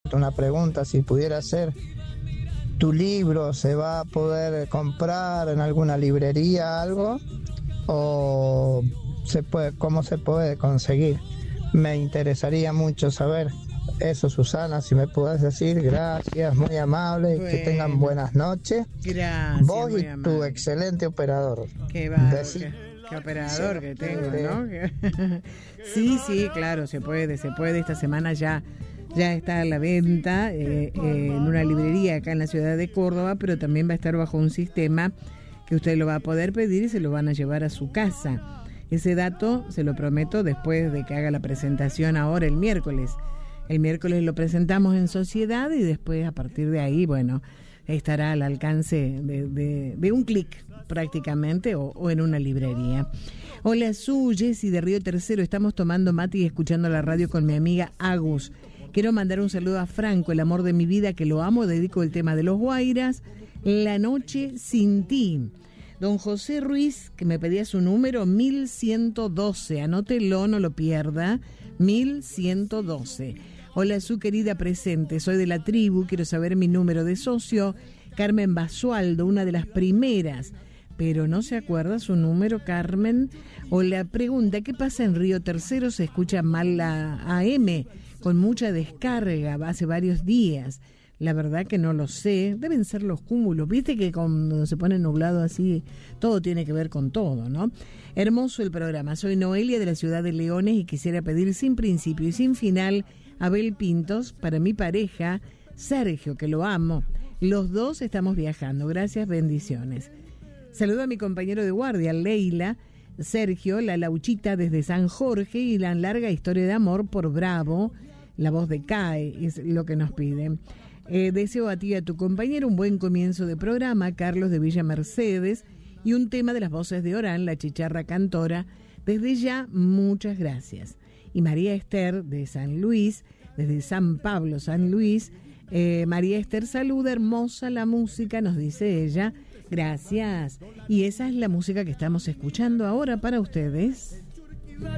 una pregunta, si pudiera ser, ¿tu libro se va a poder comprar en alguna librería, algo? ¿O cómo se puede conseguir? Me interesaría mucho saber eso, Susana, si me puedes decir. Gracias, muy amable, bueno, que tengan buenas noches. Gracias. Vos y tu excelente operador. Qué bárbaro, qué operador que tengo, ¿no? Sí, claro, se puede. Esta semana ya está a la venta en una librería acá en la ciudad de Córdoba, pero también va a estar bajo un sistema que usted lo va a poder pedir y se lo van a llevar a su casa. Ese dato se lo prometo después de que haga la presentación ahora el miércoles. El miércoles lo presentamos en sociedad y después a partir de ahí, bueno, estará al alcance de un clic prácticamente o en una librería. Hola, Jessy de Río Tercero. Estamos tomando mate y escuchando la radio con mi amiga Agus. Quiero mandar un saludo a Franco, el amor de mi vida, que lo amo. Dedico el tema de los Guairas, La noche sin ti. Don José Ruiz, que me pedía su número, 1112. Anótelo, no lo pierda. 1112. Hola, su querida presente. Soy de la tribu, quiero saber mi número de socio. Carmen Basualdo, una de las primeras. Pero no se acuerda su número, Carmen. O la pregunta, ¿qué pasa en Río Tercero? Se escucha mal la AM, con mucha descarga, hace varios días. La verdad que no lo sé, deben ser los cúmulos. Viste que cuando se pone nublado así, todo tiene que ver con todo, ¿no? Hermoso el programa. Soy Noelia de la ciudad de Leones y quisiera pedir sin principio y sin final Abel Pintos para mi pareja, Sergio, que lo amo. Los dos estamos viajando. Gracias, bendiciones. Saludo a mi compañero de guardia, Leila, Sergio, la Lauchita desde San Jorge y la larga historia de amor por Bravo. La voz de CAE es lo que nos piden. Deseo a ti y a tu compañero un buen comienzo de programa, Carlos de Villa Mercedes, y un tema de las voces de Orán, la chicharra cantora. Desde ya, muchas gracias. Y María Esther de San Luis, desde San Pablo, San Luis. María Esther saluda, hermosa la música, nos dice ella. Gracias. Y esa es la música que estamos escuchando ahora para ustedes.